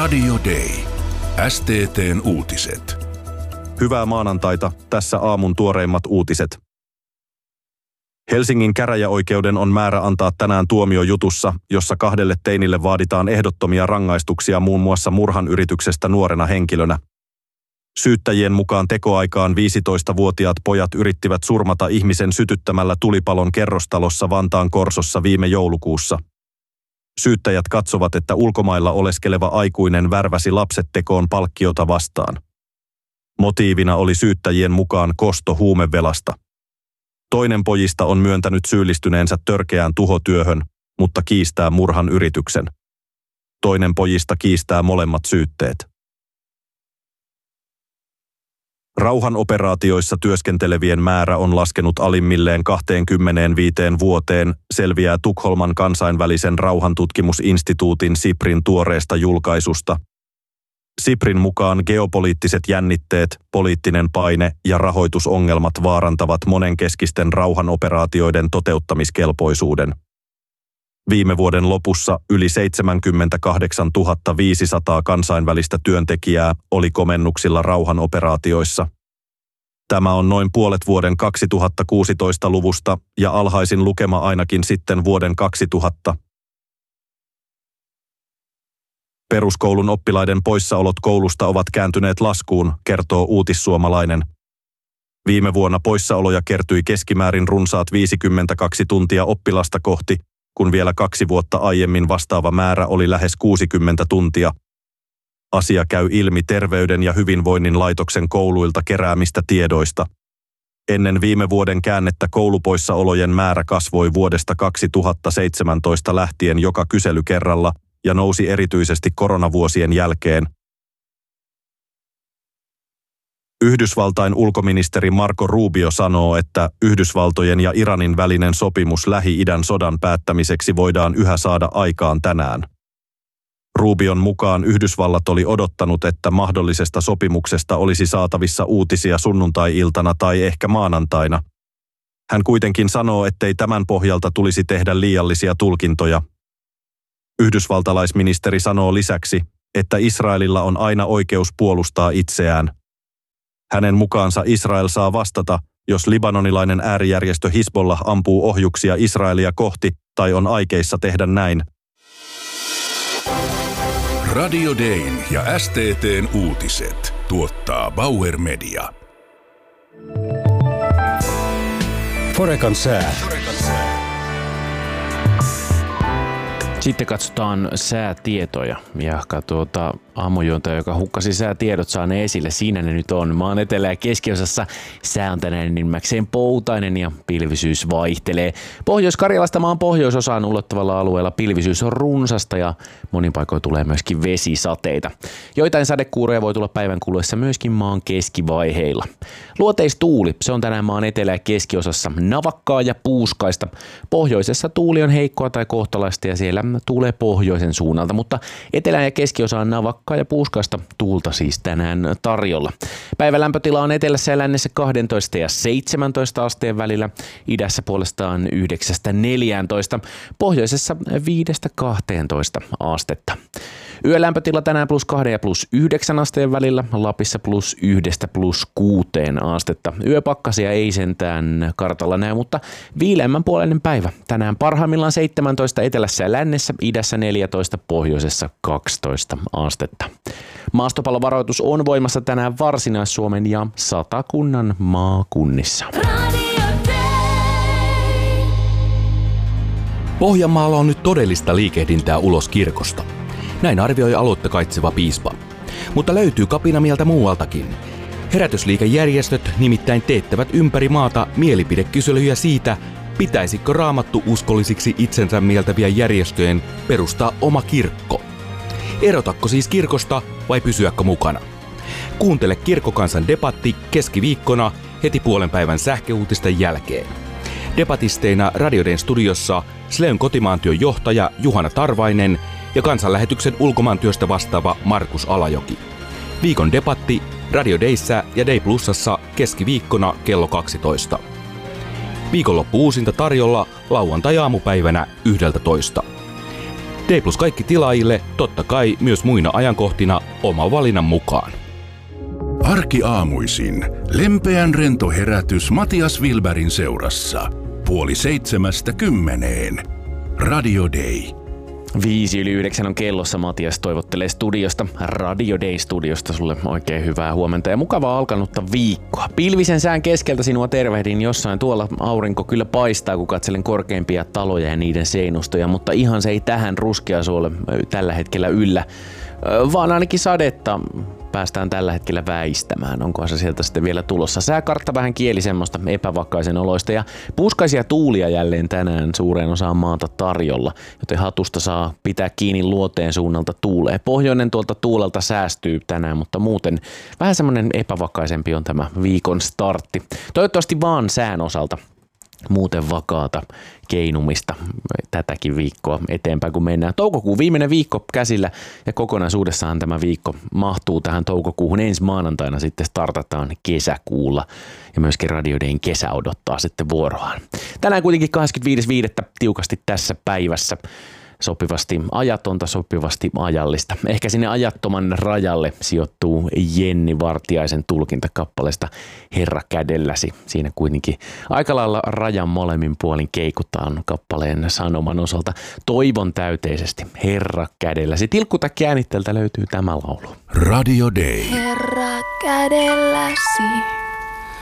Radio Day. STT:n uutiset. Hyvää maanantaita, tässä aamun tuoreimmat uutiset. Helsingin käräjäoikeuden on määrä antaa tänään tuomio jutussa, jossa 2 teinille vaaditaan ehdottomia rangaistuksia muun muassa murhan yrityksestä nuorena henkilönä. Syyttäjien mukaan tekoaikaan 15-vuotiaat pojat yrittivät surmata ihmisen sytyttämällä tulipalon kerrostalossa Vantaan Korsossa viime joulukuussa. Syyttäjät katsovat, että ulkomailla oleskeleva aikuinen värväsi lapset tekoon palkkiota vastaan. Motiivina oli syyttäjien mukaan kosto huumevelasta. Toinen pojista on myöntänyt syyllistyneensä törkeään tuhotyöhön, mutta kiistää murhan yrityksen. Toinen pojista kiistää molemmat syytteet. Rauhanoperaatioissa työskentelevien määrä on laskenut alimmilleen 25 vuoteen, selviää Tukholman kansainvälisen rauhantutkimusinstituutin SIPRin tuoreesta julkaisusta. SIPRin mukaan geopoliittiset jännitteet, poliittinen paine ja rahoitusongelmat vaarantavat monenkeskisten rauhanoperaatioiden toteuttamiskelpoisuuden. Viime vuoden lopussa yli 78 500 kansainvälistä työntekijää oli komennuksilla rauhanoperaatioissa. Tämä on noin puolet vuoden 2016-luvusta ja alhaisin lukema ainakin sitten vuoden 2000. Peruskoulun oppilaiden poissaolot koulusta ovat kääntyneet laskuun, kertoo Uutissuomalainen. Viime vuonna poissaoloja kertyi keskimäärin runsaat 52 tuntia oppilasta kohti, kun vielä 2 vuotta aiemmin vastaava määrä oli lähes 60 tuntia. Asia käy ilmi Terveyden ja hyvinvoinnin laitoksen kouluilta keräämistä tiedoista. Ennen viime vuoden käännettä koulupoissaolojen määrä kasvoi vuodesta 2017 lähtien joka kyselykerralla ja nousi erityisesti koronavuosien jälkeen. Yhdysvaltain ulkoministeri Marco Rubio sanoo, että Yhdysvaltojen ja Iranin välinen sopimus Lähi-idän sodan päättämiseksi voidaan yhä saada aikaan tänään. Rubion mukaan Yhdysvallat oli odottanut, että mahdollisesta sopimuksesta olisi saatavissa uutisia sunnuntai-iltana tai ehkä maanantaina. Hän kuitenkin sanoo, ettei tämän pohjalta tulisi tehdä liiallisia tulkintoja. Yhdysvaltalaisministeri sanoo lisäksi, että Israelilla on aina oikeus puolustaa itseään. Hänen mukaansa Israel saa vastata, jos libanonilainen äärijärjestö Hizbollah ampuu ohjuksia Israelia kohti tai on aikeissa tehdä näin. Radio Dayn ja STT:n uutiset tuottaa Bauer Media. Forekan sää. Sitten katsotaan säätietoja ja aamujuontaja, joka hukkasi säätiedot, saa ne esille. Siinä ne nyt on. Maan etelä- ja keskiosassa sää on tänään enimmäkseen poutainen ja pilvisyys vaihtelee. Pohjois-Karjalasta maan pohjoisosaan ulottavalla alueella pilvisyys on runsasta ja monin paikoin tulee myöskin vesisateita. Joitain sadekuuroja voi tulla päivän kuluessa myöskin maan keskivaiheilla. Luoteistuuli, se on tänään maan etelä- ja keskiosassa navakkaa ja puuskaista. Pohjoisessa tuuli on heikkoa tai kohtalaista ja siellä tuulee pohjoisen suunnalta, mutta etelä- ja keskiosa on navakkaa ja puuskaista tuulta siis tänään tarjolla. Päivän lämpötila on etelässä ja lännessä 12 ja 17 asteen välillä, idässä puolestaan 9-14, pohjoisessa 5-12 astetta. Yölämpötila tänään +2 ja +9 asteen välillä, Lapissa +1 +6 astetta. Yöpakkasia ei sentään kartalla näy, mutta viileämmän puoleinen päivä. Tänään parhaimmillaan 17 etelässä ja lännessä, idässä 14, pohjoisessa 12 astetta. Maastopallovaroitus on voimassa tänään Varsinais-Suomen ja Satakunnan maakunnissa. Pohjanmaalla on nyt todellista liikehdintää ulos kirkosta. Näin arvioi aloitta kaitseva piispa. Mutta löytyy kapinamieltä muualtakin. Herätysliikejärjestöt nimittäin teettävät ympäri maata mielipidekyselyjä siitä, pitäisikö raamattu uskollisiksi itsensä mieltäviä järjestöjen perustaa oma kirkko. Erotakko siis kirkosta vai pysyäkö mukana? Kuuntele Kirkkokansan debatti keskiviikkona heti puolen päivän sähköuutisten jälkeen. Debatisteina Radio Dayn studiossa Sleyn kotimaantyön johtaja Juhana Tarvainen ja kansanlähetyksen ulkomaantyöstä vastaava Markus Alajoki. Viikon debatti Radio Dayssä ja Day Plusassa keskiviikkona kello 12. Viikonloppu uusinta tarjolla lauantai-aamupäivänä 11. D plus kaikki tilaajille, totta kai myös muina ajankohtina oma valinnan mukaan. Arkiaamuisin lempeän rento herätys Matias Wilbergin seurassa. 6:30. Radio Day. 8:05 on kellossa. Matias toivottelee studiosta, Radio Day-studiosta sulle oikein hyvää huomenta ja mukavaa alkanutta viikkoa. Pilvisen sään keskeltä sinua tervehdin jossain. Tuolla aurinko kyllä paistaa, kun katselen korkeimpia taloja ja niiden seinustoja, mutta ihan se ei tähän ruskeasuolle tällä hetkellä yllä, vaan ainakin sadetta päästään tällä hetkellä väistämään. Onkohan se sieltä sitten vielä tulossa? Sääkartta vähän kieli semmoista epävakaisen oloista ja puuskaisia tuulia jälleen tänään suureen osaan maata tarjolla, joten hatusta saa pitää kiinni luoteen suunnalta tuulee. Pohjoinen tuolta tuulelta säästyy tänään, mutta muuten vähän semmoinen epävakaisempi on tämä viikon startti. Toivottavasti vaan sään osalta muuten vakaata keinumista tätäkin viikkoa eteenpäin, kun mennään. Toukokuun viimeinen viikko käsillä ja kokonaisuudessaan tämä viikko mahtuu tähän toukokuuhun. Ensi maanantaina sitten startataan kesäkuulla ja myöskin Radio Dayn kesä odottaa sitten vuoroaan. Tänään kuitenkin 25.5. tiukasti tässä päivässä. Sopivasti ajatonta, sopivasti ajallista. Ehkä sinne ajattoman rajalle sijoittuu Jenni Vartiaisen tulkinta kappaleesta Herra kädelläsi. Siinä kuitenkin aika lailla rajan molemmin puolin keikutaan kappaleen sanoman osalta toivon täyteisesti. Herra kädelläsi. Tilkkutäkki äänitteeltä löytyy tämä laulu. Radio Day. Herra kädelläsi.